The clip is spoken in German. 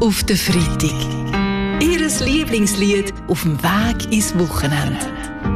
auf den Freitag. Ihr Lieblingslied auf dem Weg ins Wochenende.